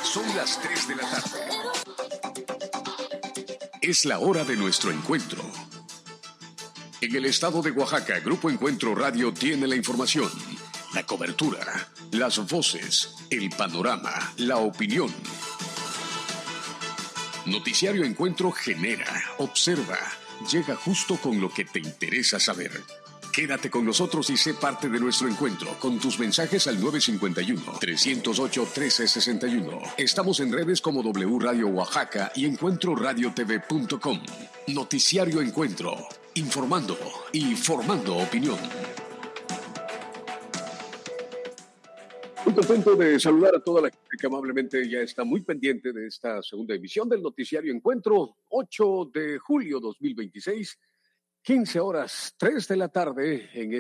Son las 3 de la tarde. Es la hora de nuestro encuentro. En el estado de Oaxaca, Grupo Encuentro Radio tiene la información, la cobertura, las voces, el panorama, la opinión. Noticiario Encuentro genera, observa, llega justo con lo que te interesa saber. Quédate con nosotros y sé parte de nuestro encuentro con tus mensajes al 951-308-1361. Estamos en redes como W Radio Oaxaca y EncuentroRadioTV.com. Noticiario Encuentro, informando y formando opinión. Muy contento de saludar a toda la gente que amablemente ya está muy pendiente de esta segunda emisión del Noticiario Encuentro, 8 de julio 2026, 15 horas, 3 de la tarde, en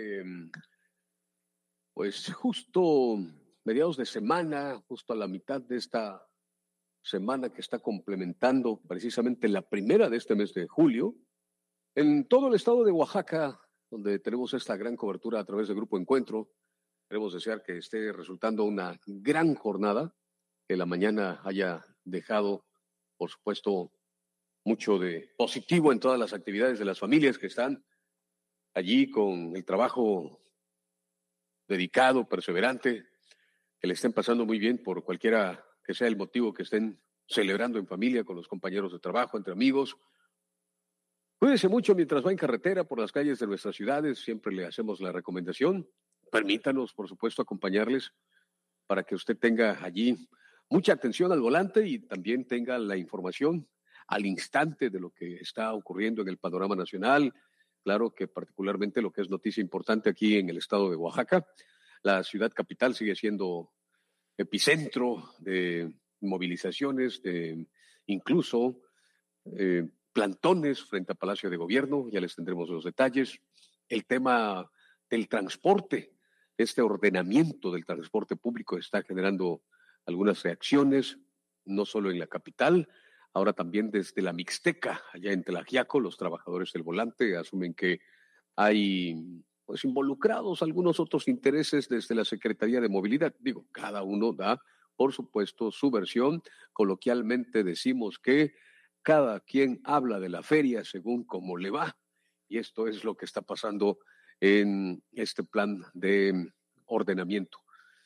pues justo mediados de semana, justo a la mitad de esta semana que está complementando precisamente la primera de este mes de julio, en todo el estado de Oaxaca, donde tenemos esta gran cobertura a través del Grupo Encuentro. Queremos desear que esté resultando una gran jornada, que la mañana haya dejado, por supuesto, mucho de positivo en todas las actividades de las familias que están allí con el trabajo dedicado, perseverante, que le estén pasando muy bien por cualquiera que sea el motivo que estén celebrando en familia, con los compañeros de trabajo, entre amigos. Cuídese mucho mientras va en carretera por las calles de nuestras ciudades, siempre le hacemos la recomendación. Permítanos, por supuesto, acompañarles para que usted tenga allí mucha atención al volante y también tenga la información al instante de lo que está ocurriendo en el panorama nacional. Claro que particularmente lo que es noticia importante aquí en el estado de Oaxaca. La ciudad capital sigue siendo epicentro de movilizaciones, de incluso plantones frente al Palacio de Gobierno. Ya les tendremos los detalles. El tema del transporte. Este ordenamiento del transporte público está generando algunas reacciones, no solo en la capital, ahora también desde la Mixteca, allá en Tlaxiaco, los trabajadores del volante asumen que hay pues involucrados algunos otros intereses desde la Secretaría de Movilidad. Digo, cada uno da, por supuesto, su versión. Coloquialmente decimos que cada quien habla de la feria según cómo le va, y esto es lo que está pasando en este plan de ordenamiento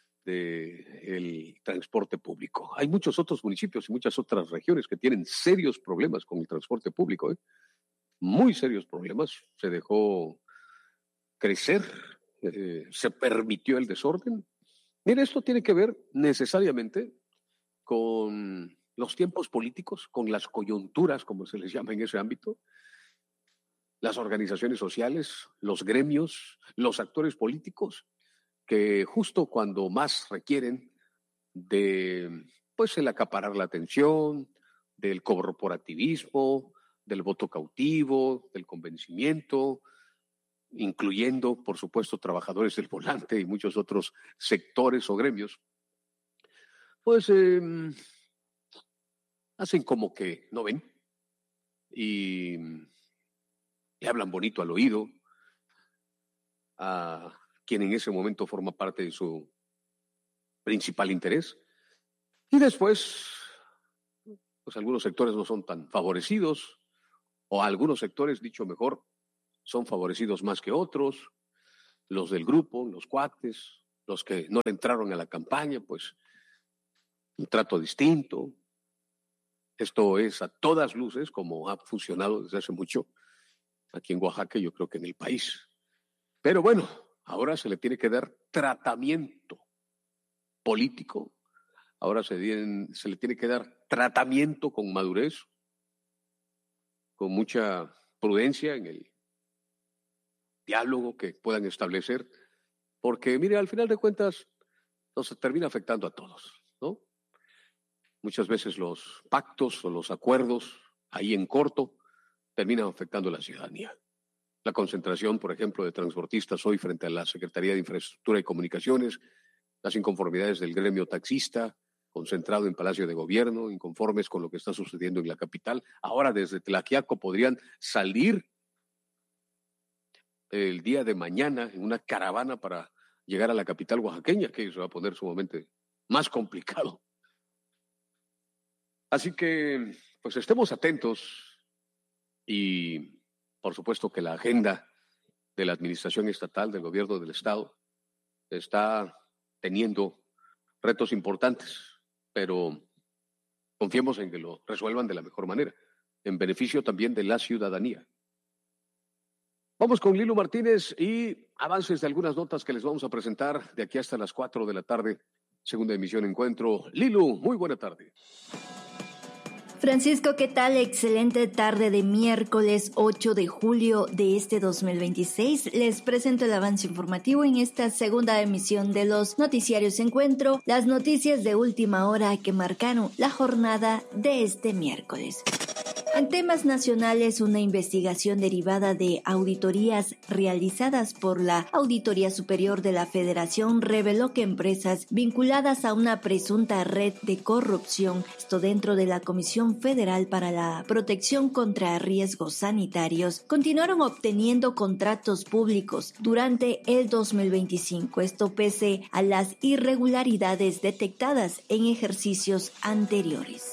del transporte público. Hay muchos otros municipios y muchas otras regiones que tienen serios problemas con el transporte público, muy serios problemas. Se dejó crecer, se permitió el desorden. Mire, esto tiene que ver necesariamente con los tiempos políticos, con las coyunturas, como se les llama en ese ámbito. Las organizaciones sociales, los gremios, los actores políticos, que justo cuando más requieren de, pues, el acaparar la atención, del corporativismo, del voto cautivo, del convencimiento, incluyendo, por supuesto, trabajadores del volante y muchos otros sectores o gremios, pues hacen como que no ven y le hablan bonito al oído a quien en ese momento forma parte de su principal interés. Y después, pues algunos sectores no son tan favorecidos, o algunos sectores, dicho mejor, son favorecidos más que otros. Los del grupo, los cuates, los que no entraron a la campaña, pues un trato distinto. Esto es a todas luces como ha funcionado desde hace mucho aquí en Oaxaca, yo creo que en el país. Pero bueno, ahora se le tiene que dar tratamiento político, ahora se le tiene que dar tratamiento con madurez, con mucha prudencia en el diálogo que puedan establecer, porque mire, al final de cuentas nos termina afectando a todos, ¿no? Muchas veces los pactos o los acuerdos ahí en corto terminan afectando a la ciudadanía. La concentración, por ejemplo, de transportistas hoy frente a la Secretaría de Infraestructura y Comunicaciones, las inconformidades del gremio taxista, concentrado en Palacio de Gobierno, inconformes con lo que está sucediendo en la capital. Ahora desde Tlaxiaco podrían salir el día de mañana en una caravana para llegar a la capital oaxaqueña, que se va a poner sumamente más complicado. Así que, pues estemos atentos y, por supuesto, que la agenda de la administración estatal, del gobierno del Estado, está teniendo retos importantes, pero confiemos en que lo resuelvan de la mejor manera, en beneficio también de la ciudadanía. Vamos con Lilu Martínez y avances de algunas notas que les vamos a presentar de aquí hasta las 4 de la tarde, segunda emisión Encuentro. Lilu, muy buena tarde. Francisco, ¿qué tal? Excelente tarde de miércoles 8 de julio de este 2026. Les presento el avance informativo en esta segunda emisión de los noticiarios Encuentro, las noticias de última hora que marcaron la jornada de este miércoles. En temas nacionales, una investigación derivada de auditorías realizadas por la Auditoría Superior de la Federación reveló que empresas vinculadas a una presunta red de corrupción, esto dentro de la Comisión Federal para la Protección contra Riesgos Sanitarios, continuaron obteniendo contratos públicos durante el 2025, esto pese a las irregularidades detectadas en ejercicios anteriores.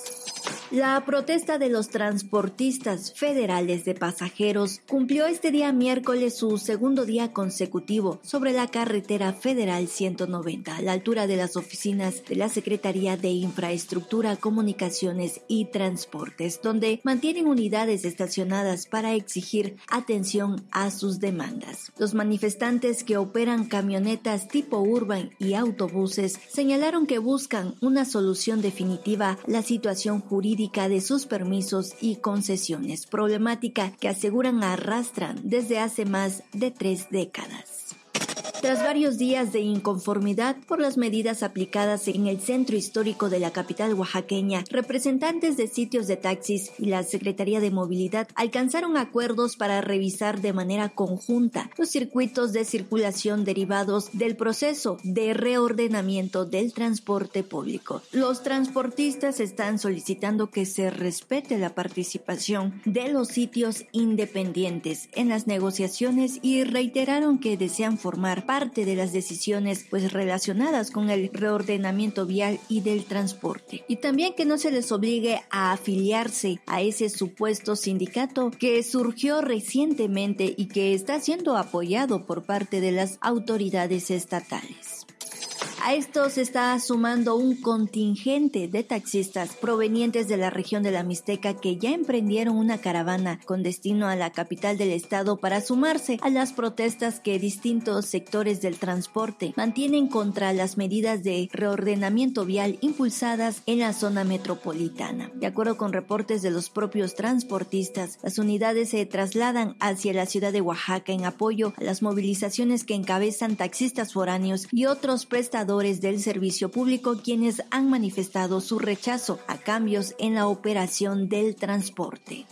La protesta de los transportistas federales de pasajeros cumplió este día miércoles su segundo día consecutivo sobre la carretera federal 190, a la altura de las oficinas de la Secretaría de Infraestructura, Comunicaciones y Transportes, donde mantienen unidades estacionadas para exigir atención a sus demandas. Los manifestantes, que operan camionetas tipo urban y autobuses, señalaron que buscan una solución definitiva a la situación jurídica de sus permisos y concesiones, problemática que aseguran arrastran desde hace más de 3 décadas. Tras varios días de inconformidad por las medidas aplicadas en el centro histórico de la capital oaxaqueña, representantes de sitios de taxis y la Secretaría de Movilidad alcanzaron acuerdos para revisar de manera conjunta los circuitos de circulación derivados del proceso de reordenamiento del transporte público. Los transportistas están solicitando que se respete la participación de los sitios independientes en las negociaciones y reiteraron que desean formar parte de las decisiones relacionadas con el reordenamiento vial y del transporte, y también que no se les obligue a afiliarse a ese supuesto sindicato que surgió recientemente y que está siendo apoyado por parte de las autoridades estatales. A esto se está sumando un contingente de taxistas provenientes de la región de la Mixteca que ya emprendieron una caravana con destino a la capital del estado para sumarse a las protestas que distintos sectores del transporte mantienen contra las medidas de reordenamiento vial impulsadas en la zona metropolitana. De acuerdo con reportes de los propios transportistas, las unidades se trasladan hacia la ciudad de Oaxaca en apoyo a las movilizaciones que encabezan taxistas foráneos y otros prestadores del servicio público, quienes han manifestado su rechazo a cambios en la operación del transporte.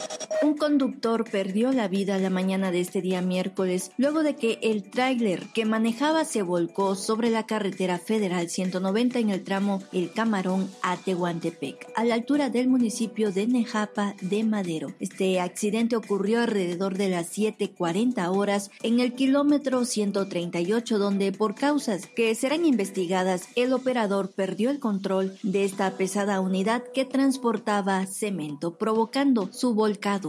Un conductor perdió la vida la mañana de este día miércoles luego de que el tráiler que manejaba se volcó sobre la carretera federal 190 en el tramo El Camarón a Tehuantepec, a la altura del municipio de Nejapa de Madero. Este accidente ocurrió alrededor de las 7:40 horas en el kilómetro 138, donde por causas que serán investigadas, el operador perdió el control de esta pesada unidad que transportaba cemento, provocando su volcadura.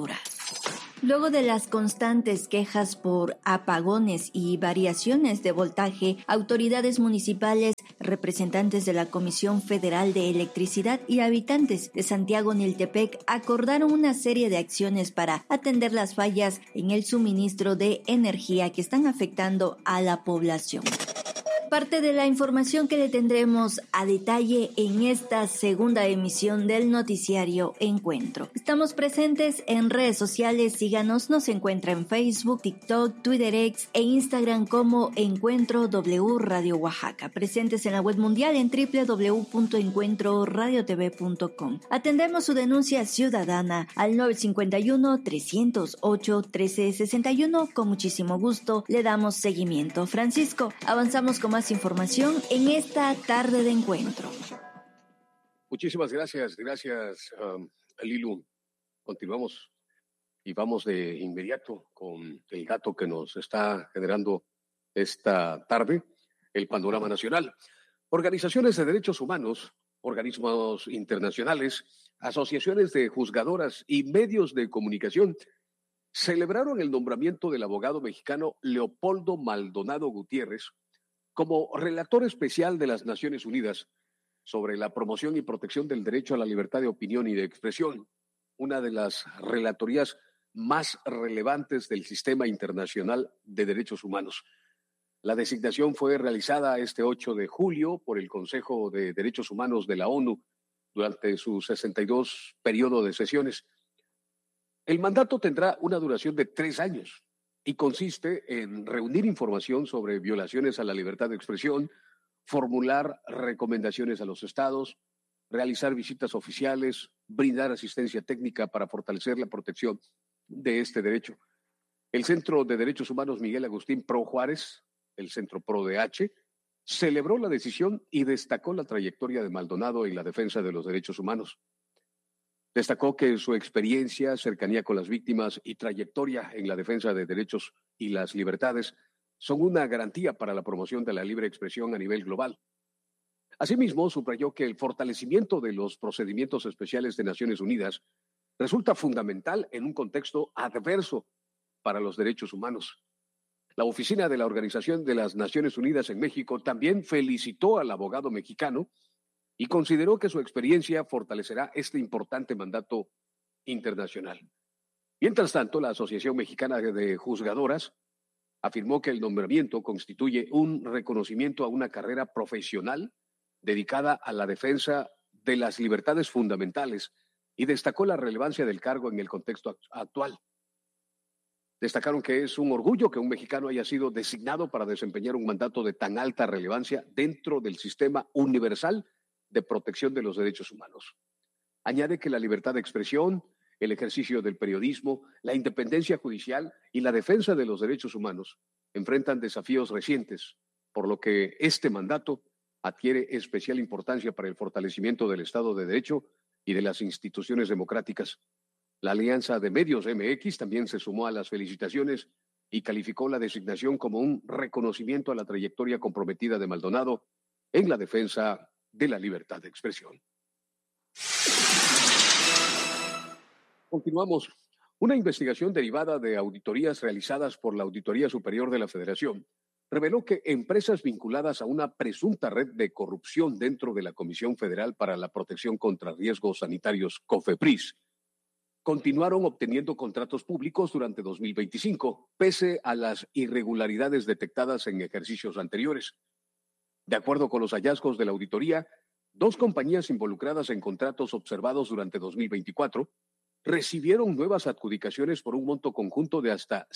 Luego de las constantes quejas por apagones y variaciones de voltaje, autoridades municipales, representantes de la Comisión Federal de Electricidad y habitantes de Santiago Niltepec acordaron una serie de acciones para atender las fallas en el suministro de energía que están afectando a la población. Parte de la información que le tendremos a detalle en esta segunda emisión del noticiario Encuentro. Estamos presentes en redes sociales, síganos, nos encuentra en Facebook, TikTok, Twitter X e Instagram como Encuentro W Radio Oaxaca. Presentes en la web mundial en www.encuentroradiotv.com. Atendemos su denuncia ciudadana al 951-308-1361. Con muchísimo gusto le damos seguimiento. Francisco, avanzamos con más información en esta tarde de encuentro. Muchísimas gracias, Lilu. Continuamos y vamos de inmediato con el dato que nos está generando esta tarde, el panorama nacional. Organizaciones de derechos humanos organismos internacionales, asociaciones de juzgadoras y medios de comunicación celebraron el nombramiento del abogado mexicano Leopoldo Maldonado Gutiérrez como relator especial de las Naciones Unidas sobre la promoción y protección del derecho a la libertad de opinión y de expresión, una de las relatorías más relevantes del sistema internacional de derechos humanos. La designación fue realizada este 8 de julio por el Consejo de Derechos Humanos de la ONU durante su 62 periodo de sesiones. El mandato tendrá una duración de 3 años y consiste en reunir información sobre violaciones a la libertad de expresión, formular recomendaciones a los estados, realizar visitas oficiales, brindar asistencia técnica para fortalecer la protección de este derecho. El Centro de Derechos Humanos Miguel Agustín Pro Juárez, el Centro PRO-DH, celebró la decisión y destacó la trayectoria de Maldonado en la defensa de los derechos humanos. Destacó que su experiencia, cercanía con las víctimas y trayectoria en la defensa de derechos y las libertades son una garantía para la promoción de la libre expresión a nivel global. Asimismo, subrayó que el fortalecimiento de los procedimientos especiales de Naciones Unidas resulta fundamental en un contexto adverso para los derechos humanos. La oficina de la Organización de las Naciones Unidas en México también felicitó al abogado mexicano y consideró que su experiencia fortalecerá este importante mandato internacional. Mientras tanto, la Asociación Mexicana de Juzgadoras afirmó que el nombramiento constituye un reconocimiento a una carrera profesional dedicada a la defensa de las libertades fundamentales y destacó la relevancia del cargo en el contexto actual. Destacaron que es un orgullo que un mexicano haya sido designado para desempeñar un mandato de tan alta relevancia dentro del sistema universal de protección de los derechos humanos. Añade que la libertad de expresión, el ejercicio del periodismo, la independencia judicial y la defensa de los derechos humanos enfrentan desafíos recientes, por lo que este mandato adquiere especial importancia para el fortalecimiento del Estado de Derecho y de las instituciones democráticas. La Alianza de Medios MX también se sumó a las felicitaciones y calificó la designación como un reconocimiento a la trayectoria comprometida de Maldonado en la defensa de la libertad de expresión. Continuamos. Una investigación derivada de auditorías realizadas por la Auditoría Superior de la Federación reveló que empresas vinculadas a una presunta red de corrupción dentro de la Comisión Federal para la Protección contra Riesgos Sanitarios, COFEPRIS, continuaron obteniendo contratos públicos durante 2025, pese a las irregularidades detectadas en ejercicios anteriores. De acuerdo con los hallazgos de la auditoría, 2 compañías involucradas en contratos observados durante 2024 recibieron nuevas adjudicaciones por un monto conjunto de hasta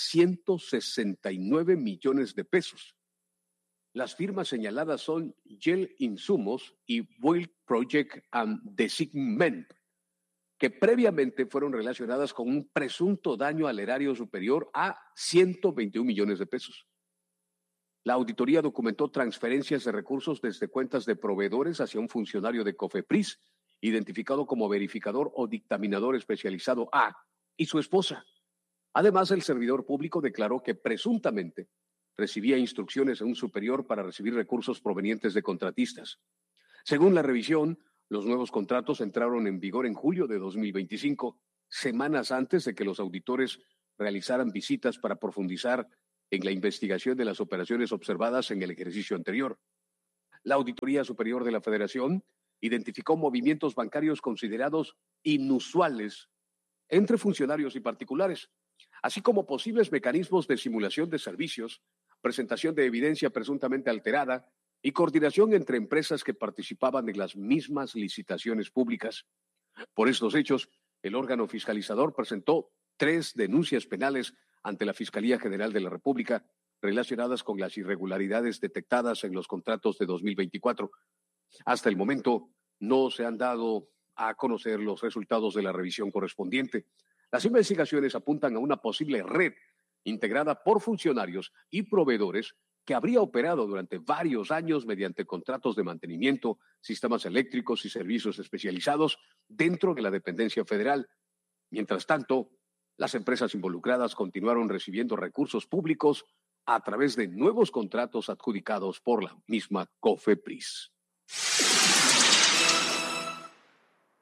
169 millones de pesos. Las firmas señaladas son Yale Insumos y Build Project and Design, que previamente fueron relacionadas con un presunto daño al erario superior a 121 millones de pesos. La auditoría documentó transferencias de recursos desde cuentas de proveedores hacia un funcionario de COFEPRIS, identificado como verificador o dictaminador especializado A, y su esposa. Además, el servidor público declaró que presuntamente recibía instrucciones de un superior para recibir recursos provenientes de contratistas. Según la revisión, los nuevos contratos entraron en vigor en julio de 2025, semanas antes de que los auditores realizaran visitas para profundizar en la investigación de las operaciones observadas en el ejercicio anterior. La Auditoría Superior de la Federación identificó movimientos bancarios considerados inusuales entre funcionarios y particulares, así como posibles mecanismos de simulación de servicios, presentación de evidencia presuntamente alterada y coordinación entre empresas que participaban en las mismas licitaciones públicas. Por estos hechos, el órgano fiscalizador presentó 3 denuncias penales ante la Fiscalía General de la República relacionadas con las irregularidades detectadas en los contratos de 2024. Hasta el momento, no se han dado a conocer los resultados de la revisión correspondiente. Las investigaciones apuntan a una posible red integrada por funcionarios y proveedores que habría operado durante varios años mediante contratos de mantenimiento, sistemas eléctricos y servicios especializados dentro de la dependencia federal. Mientras tanto, las empresas involucradas continuaron recibiendo recursos públicos a través de nuevos contratos adjudicados por la misma COFEPRIS.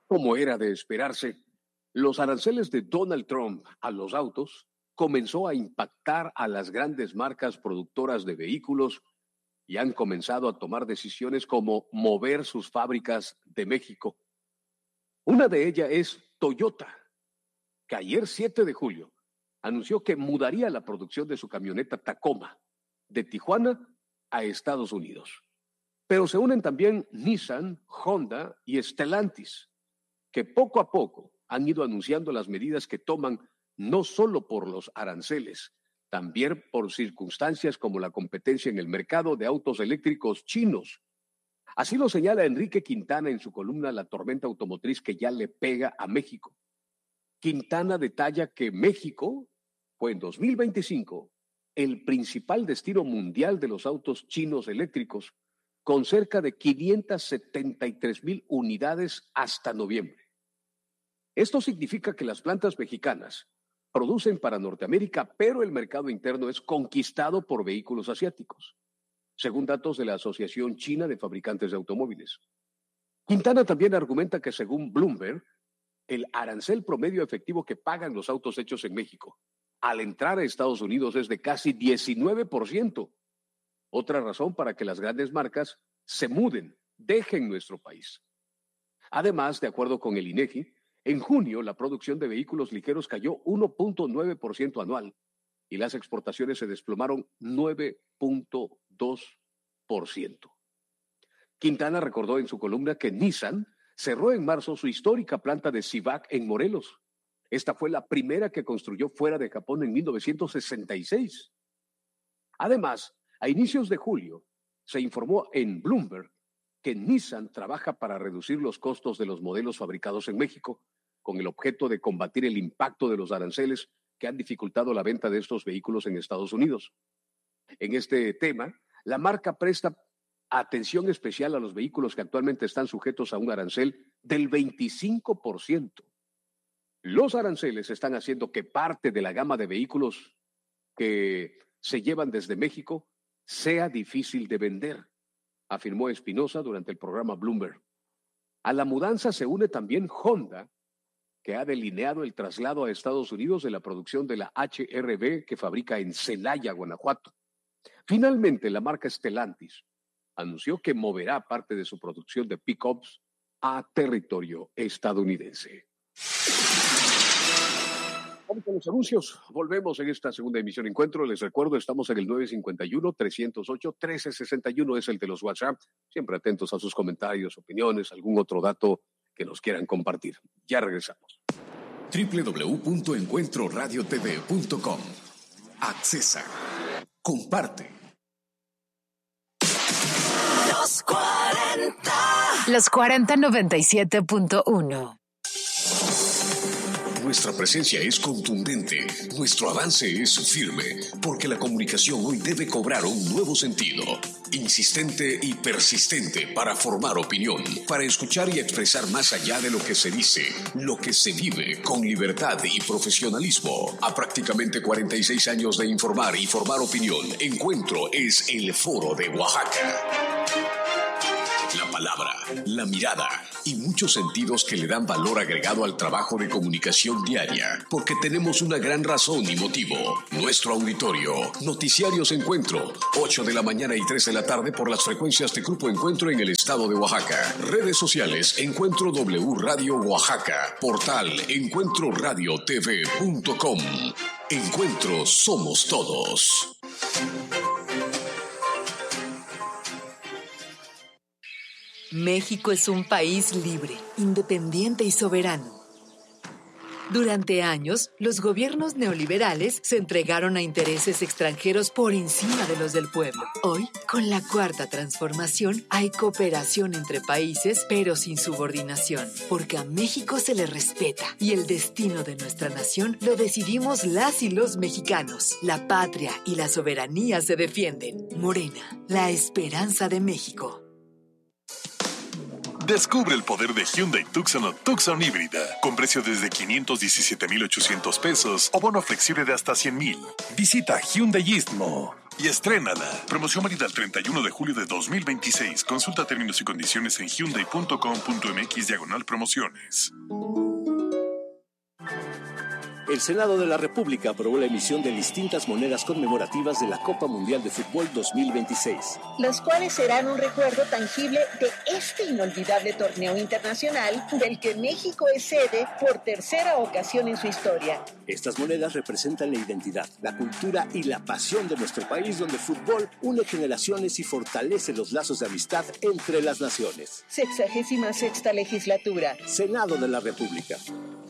Como era de esperarse, los aranceles de Donald Trump a los autos comenzó a impactar a las grandes marcas productoras de vehículos y han comenzado a tomar decisiones como mover sus fábricas de México. Una de ellas es Toyota, que ayer 7 de julio anunció que mudaría la producción de su camioneta Tacoma de Tijuana a Estados Unidos. Pero se unen también Nissan, Honda y Stellantis, que poco a poco han ido anunciando las medidas que toman no solo por los aranceles, también por circunstancias como la competencia en el mercado de autos eléctricos chinos. Así lo señala Enrique Quintana en su columna La tormenta automotriz que ya le pega a México. Quintana detalla que México fue en 2025 el principal destino mundial de los autos chinos eléctricos, con cerca de 573,000 unidades hasta noviembre. Esto significa que las plantas mexicanas producen para Norteamérica, pero el mercado interno es conquistado por vehículos asiáticos, según datos de la Asociación China de Fabricantes de Automóviles. Quintana también argumenta que según Bloomberg, el arancel promedio efectivo que pagan los autos hechos en México al entrar a Estados Unidos es de casi 19%. Otra razón para que las grandes marcas se muden, dejen nuestro país. Además, de acuerdo con el INEGI, en junio la producción de vehículos ligeros cayó 1.9% anual y las exportaciones se desplomaron 9.2%. Quintana recordó en su columna que Nissan cerró en marzo su histórica planta de Civac en Morelos. Esta fue la primera que construyó fuera de Japón en 1966. Además, a inicios de julio, se informó en Bloomberg que Nissan trabaja para reducir los costos de los modelos fabricados en México, con el objeto de combatir el impacto de los aranceles que han dificultado la venta de estos vehículos en Estados Unidos. En este tema, la marca presta atención especial a los vehículos que actualmente están sujetos a un arancel del 25%. Los aranceles están haciendo que parte de la gama de vehículos que se llevan desde México sea difícil de vender, afirmó Espinosa durante el programa Bloomberg. A la mudanza se une también Honda, que ha delineado el traslado a Estados Unidos de la producción de la HR-V que fabrica en Celaya, Guanajuato. Finalmente, la marca Stellantis anunció que moverá parte de su producción de pickups a territorio estadounidense. Vamos con los anuncios. Volvemos en esta segunda emisión Encuentro. Les recuerdo, estamos en el 951-308-1361, es el de los WhatsApp. Siempre atentos a sus comentarios, opiniones, algún otro dato que nos quieran compartir. Ya regresamos. www.encuentroradiotv.com. Accesa. Comparte. Los 40. Los 40 97.1. Nuestra presencia es contundente, nuestro avance es firme, porque la comunicación hoy debe cobrar un nuevo sentido, insistente y persistente para formar opinión, para escuchar y expresar más allá de lo que se dice, lo que se vive con libertad y profesionalismo. A prácticamente 46 años de informar y formar opinión, Encuentro es el Foro de Oaxaca. La palabra, la mirada y muchos sentidos que le dan valor agregado al trabajo de comunicación diaria, porque tenemos una gran razón y motivo. Nuestro auditorio, Noticiarios Encuentro, 8 de la mañana y 3 de la tarde por las frecuencias de Grupo Encuentro en el estado de Oaxaca. Redes sociales, Encuentro W Radio Oaxaca, portal encuentroradiotv.com. Encuentro somos todos. México es un país libre, independiente y soberano. Durante años, los gobiernos neoliberales se entregaron a intereses extranjeros por encima de los del pueblo. Hoy, con la Cuarta Transformación, hay cooperación entre países, pero sin subordinación, porque a México se le respeta y el destino de nuestra nación lo decidimos las y los mexicanos. La patria y la soberanía se defienden. Morena, la esperanza de México. Descubre el poder de Hyundai Tucson o Tucson híbrida, con precio desde $517,800 pesos o bono flexible de hasta $100,000. Visita Hyundai Istmo y estrénala. Promoción válida el 31 de julio de 2026. Consulta términos y condiciones en hyundai.com.mx/promociones. El Senado de la República aprobó la emisión de distintas monedas conmemorativas de la Copa Mundial de Fútbol 2026. Las cuales serán un recuerdo tangible de este inolvidable torneo internacional del que México es sede por tercera ocasión en su historia. Estas monedas representan la identidad, la cultura y la pasión de nuestro país, donde el fútbol une generaciones y fortalece los lazos de amistad entre las naciones. 66ª legislatura. Senado de la República.